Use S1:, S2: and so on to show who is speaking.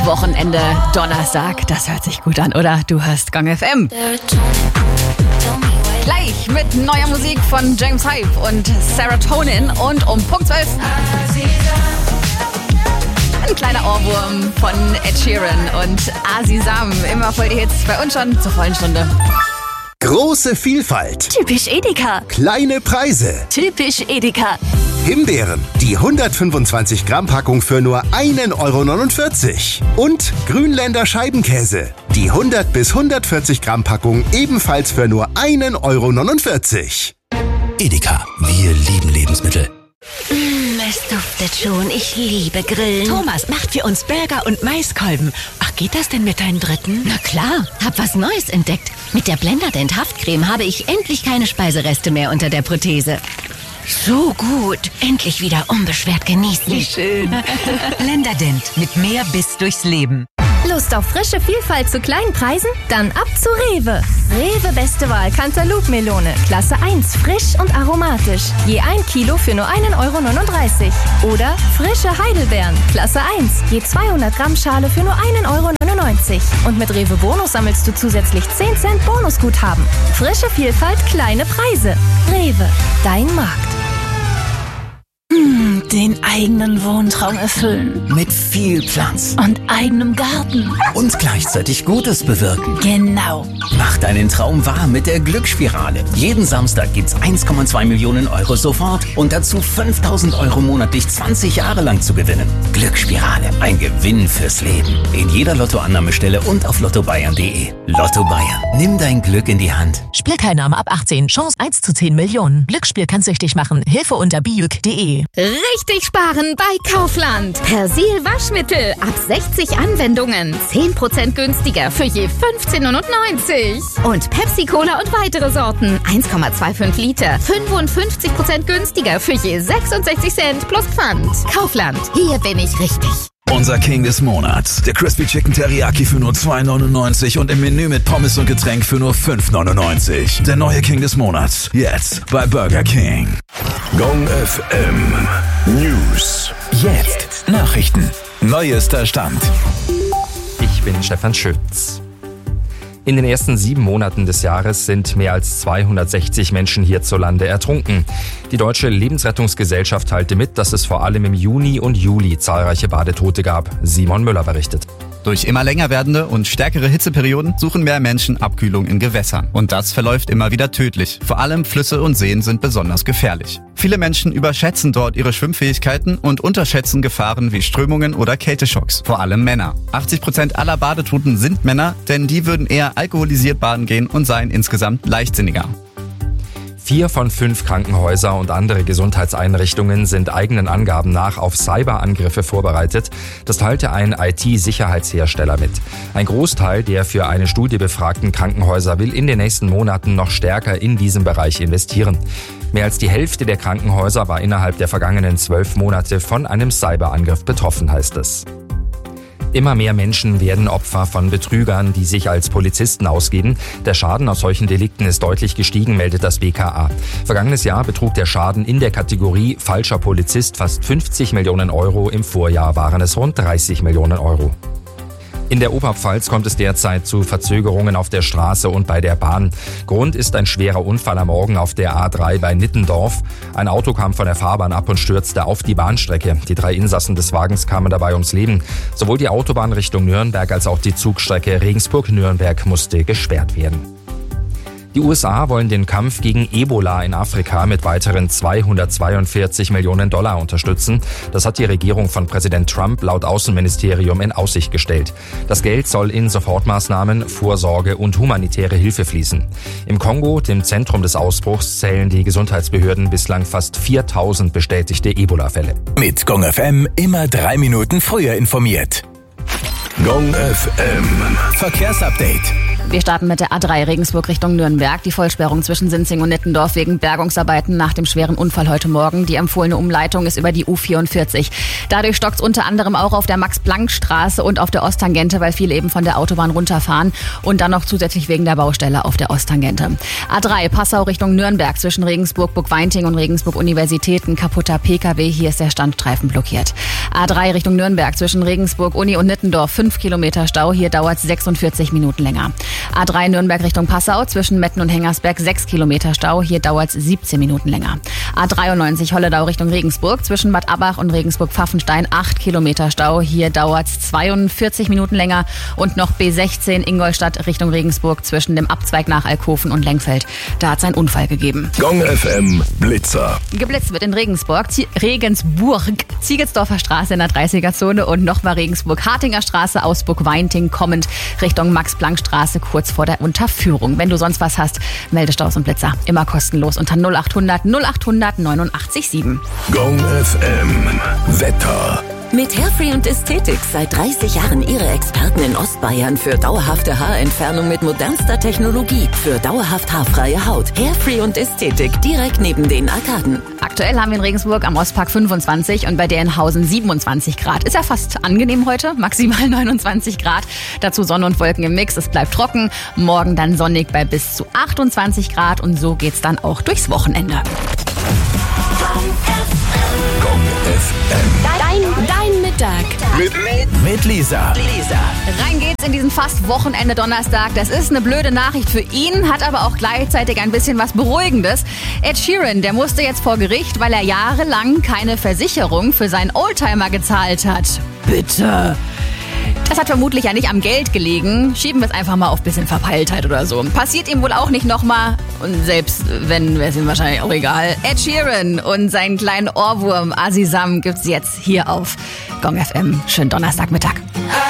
S1: ist Wochenende, Donnerstag. Das hört sich gut an, oder? Du hörst Gong FM. Gleich mit neuer Musik von James Hype und Serotonin und um Punkt 12 ein kleiner Ohrwurm von Ed Sheeran und Asisam. Immer voll die Hits bei uns schon zur vollen Stunde.
S2: Große Vielfalt.
S1: Typisch Edeka.
S2: Kleine Preise.
S1: Typisch Edeka.
S2: Himbeeren, die 125 Gramm Packung für nur 1,49 €. Und Grünländer Scheibenkäse, die 100 bis 140 Gramm Packung ebenfalls für nur 1,49 €.
S3: Edeka, wir lieben Lebensmittel.
S4: Es duftet schon. Ich liebe Grillen.
S5: Thomas macht für uns Burger und Maiskolben. Ach, geht das denn mit deinen Dritten?
S4: Na klar, hab was Neues entdeckt. Mit der Blenderdent Haftcreme habe ich endlich keine Speisereste mehr unter der Prothese. So gut. Endlich wieder unbeschwert genießen.
S5: Wie schön. Blenderdent mit mehr Biss durchs Leben.
S6: Lust auf frische Vielfalt zu kleinen Preisen? Dann ab zu Rewe. Rewe beste Wahl Cantaloupe-Melone. Klasse 1, frisch und aromatisch. Je 1 Kilo für nur 1,39 €. Oder frische Heidelbeeren. Klasse 1, je 200 Gramm Schale für nur 1,99 €. Und mit Rewe Bonus sammelst du zusätzlich 10 Cent Bonusguthaben. Frische Vielfalt, kleine Preise. Rewe, dein Markt.
S1: Den eigenen Wohntraum erfüllen.
S3: Mit viel Platz.
S1: Und eigenem Garten.
S3: Und gleichzeitig Gutes bewirken.
S1: Genau.
S3: Mach deinen Traum wahr mit der Glücksspirale. Jeden Samstag gibt's 1,2 Millionen € sofort und dazu 5.000 € monatlich 20 Jahre lang zu gewinnen. Glücksspirale, ein Gewinn fürs Leben. In jeder Lottoannahmestelle und auf lottobayern.de. Lotto Bayern, nimm dein Glück in die Hand.
S5: Spielteilnahme ab 18. Chance 1 zu 10 Millionen. Glücksspiel kann süchtig machen. Hilfe unter biuk.de.
S7: Richtig sparen bei Kaufland. Persil Waschmittel ab 60 Anwendungen. 10% günstiger für je 15,99 €. Und Pepsi Cola und weitere Sorten. 1,25 Liter. 55% günstiger für je 66 Cent plus Pfand. Kaufland. Hier bin ich richtig.
S8: Unser King des Monats. Der Crispy Chicken Teriyaki für nur 2,99 € und im Menü mit Pommes und Getränk für nur 5,99 €. Der neue King des Monats. Jetzt bei Burger King. Gong FM. News.
S3: Jetzt Nachrichten.
S8: Neuester Stand.
S9: Ich bin Stefan Schütz. In den ersten 7 Monaten des Jahres sind mehr als 260 Menschen hierzulande ertrunken. Die Deutsche Lebensrettungsgesellschaft teilte mit, dass es vor allem im Juni und Juli zahlreiche Badetote gab. Simon Müller berichtet.
S10: Durch immer länger werdende und stärkere Hitzeperioden suchen mehr Menschen Abkühlung in Gewässern. Und das verläuft immer wieder tödlich. Vor allem Flüsse und Seen sind besonders gefährlich. Viele Menschen überschätzen dort ihre Schwimmfähigkeiten und unterschätzen Gefahren wie Strömungen oder Kälteschocks. Vor allem Männer. 80% aller Badetoten sind Männer, denn die würden eher alkoholisiert baden gehen und seien insgesamt leichtsinniger.
S9: 4 von 5 Krankenhäuser und andere Gesundheitseinrichtungen sind eigenen Angaben nach auf Cyberangriffe vorbereitet. Das teilte ein IT-Sicherheitshersteller mit. Ein Großteil der für eine Studie befragten Krankenhäuser will in den nächsten Monaten noch stärker in diesem Bereich investieren. Mehr als die Hälfte der Krankenhäuser war innerhalb der vergangenen 12 Monate von einem Cyberangriff betroffen, heißt es. Immer mehr Menschen werden Opfer von Betrügern, die sich als Polizisten ausgeben. Der Schaden aus solchen Delikten ist deutlich gestiegen, meldet das BKA. Vergangenes Jahr betrug der Schaden in der Kategorie falscher Polizist fast 50 Millionen €. Im Vorjahr waren es rund 30 Millionen €. In der Oberpfalz kommt es derzeit zu Verzögerungen auf der Straße und bei der Bahn. Grund ist ein schwerer Unfall am Morgen auf der A3 bei Nittendorf. Ein Auto kam von der Fahrbahn ab und stürzte auf die Bahnstrecke. Die 3 Insassen des Wagens kamen dabei ums Leben. Sowohl die Autobahn Richtung Nürnberg als auch die Zugstrecke Regensburg-Nürnberg musste gesperrt werden. Die USA wollen den Kampf gegen Ebola in Afrika mit weiteren 242 Millionen $ unterstützen. Das hat die Regierung von Präsident Trump laut Außenministerium in Aussicht gestellt. Das Geld soll in Sofortmaßnahmen, Vorsorge und humanitäre Hilfe fließen. Im Kongo, dem Zentrum des Ausbruchs, zählen die Gesundheitsbehörden bislang fast 4.000 bestätigte Ebola-Fälle.
S3: Mit Gong FM immer 3 Minuten früher informiert.
S8: Gong FM.
S3: Verkehrsupdate.
S1: Wir starten mit der A3 Regensburg Richtung Nürnberg. Die Vollsperrung zwischen Sinzing und Nittendorf wegen Bergungsarbeiten nach dem schweren Unfall heute Morgen. Die empfohlene Umleitung ist über die U44. Dadurch stockt es unter anderem auch auf der Max-Planck-Straße und auf der Osttangente, weil viele eben von der Autobahn runterfahren. Und dann noch zusätzlich wegen der Baustelle auf der Osttangente. A3 Passau Richtung Nürnberg zwischen Regensburg-Burgweinting und Regensburg-Universität. Ein kaputter PKW. Hier ist der Standstreifen blockiert. A3 Richtung Nürnberg zwischen Regensburg-Uni und Nittendorf. 5 Kilometer Stau. Hier dauert es 46 Minuten länger. A3 Nürnberg Richtung Passau zwischen Metten und Hengersberg 6 Kilometer Stau. Hier dauert es 17 Minuten länger. A93 Holledau Richtung Regensburg zwischen Bad Abbach und Regensburg-Pfaffenstein 8 Kilometer Stau. Hier dauert es 42 Minuten länger. Und noch B16 Ingolstadt Richtung Regensburg zwischen dem Abzweig nach Alkoven und Lengfeld. Da hat es einen Unfall gegeben.
S8: Gong FM Blitzer.
S1: Geblitzt wird in Regensburg, Ziegelsdorfer Straße in der 30er-Zone und nochmal Regensburg-Hartinger Straße aus Burgweinting kommend Richtung Max-Planck-Straße kurz vor der Unterführung. Wenn du sonst was hast, melde Staus und Blitzer. Immer kostenlos unter 0800 0800 89 7.
S8: Gong FM Wetter.
S11: Mit Hairfree und Ästhetik seit 30 Jahren Ihre Experten in Ostbayern für dauerhafte Haarentfernung mit modernster Technologie. Für dauerhaft haarfreie Haut. Hairfree und Ästhetik direkt neben den Arkaden.
S1: Aktuell haben wir in Regensburg am Ostpark 25 und bei Dernhausen 27 Grad. Ist ja fast angenehm heute, maximal 29 Grad. Dazu Sonne und Wolken im Mix, es bleibt trocken. Morgen dann sonnig bei bis zu 28 Grad und so geht's dann auch durchs Wochenende.
S8: Gong FM.
S4: Dein Mittag.
S8: Mit Lisa.
S1: Rein geht's in diesen fast Wochenende Donnerstag. Das ist eine blöde Nachricht für ihn, hat aber auch gleichzeitig ein bisschen was Beruhigendes. Ed Sheeran, der musste jetzt vor Gericht, weil er jahrelang keine Versicherung für seinen Oldtimer gezahlt hat. Bitte. Das hat vermutlich ja nicht am Geld gelegen. Schieben wir es einfach mal auf bisschen Verpeiltheit oder so. Passiert ihm wohl auch nicht nochmal. Und selbst wenn, wäre es ihm wahrscheinlich auch egal. Ed Sheeran und seinen kleinen Ohrwurm Azizam gibt's jetzt hier auf Gong FM. Schönen Donnerstagmittag.